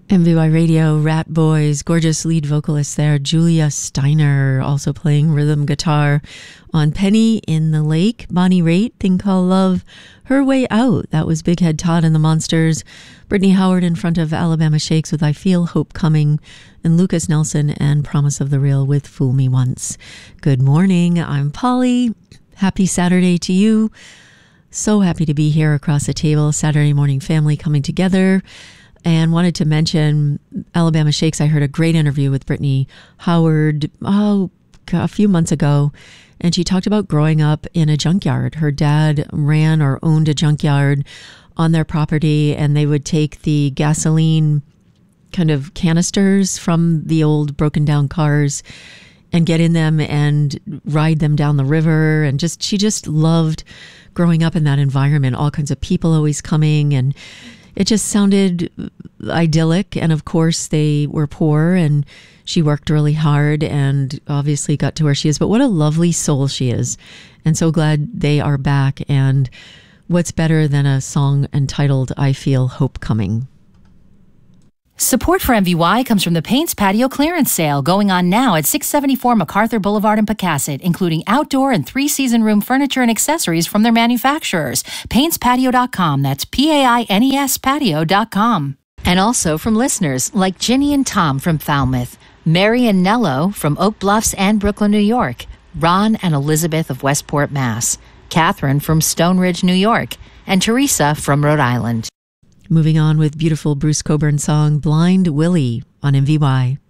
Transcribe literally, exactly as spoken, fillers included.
M V Y Radio, Rat Boys, gorgeous lead vocalist there, Julia Steiner, also playing rhythm guitar on Penny in the Lake. Bonnie Raitt, Thing Called Love, Her Way Out, that was Big Head Todd and the Monsters. Brittany Howard in front of Alabama Shakes with I Feel Hope Coming, and Lucas Nelson and Promise of the Real with Fool Me Once. Good morning, I'm Polly. Happy Saturday to you. So happy to be here across the table, Saturday morning family coming together. And wanted to mention Alabama Shakes. I heard a great interview with Brittany Howard oh, a few months ago, and she talked about growing up in a junkyard. Her dad ran or owned a junkyard on their property, and they would take the gasoline kind of canisters from the old broken down cars and get in them and ride them down the river. And just she just loved growing up in that environment, all kinds of people always coming, and it just sounded idyllic. And of course they were poor, and she worked really hard and obviously got to where she is. But what a lovely soul she is. And so glad they are back. And what's better than a song entitled I Feel Hope Coming? Support for M V Y comes from the Paints Patio Clearance Sale going on now at six seventy-four MacArthur Boulevard in Pecasset, including outdoor and three-season room furniture and accessories from their manufacturers. paints patio dot com. That's P A I N E S patio dot com. And also from listeners like Ginny and Tom from Falmouth, Mary and Nello from Oak Bluffs and Brooklyn, New York, Ron and Elizabeth of Westport, Mass, Catherine from Stone Ridge, New York, and Teresa from Rhode Island. Moving on with beautiful Bruce Cockburn song Blind Willie on M V Y.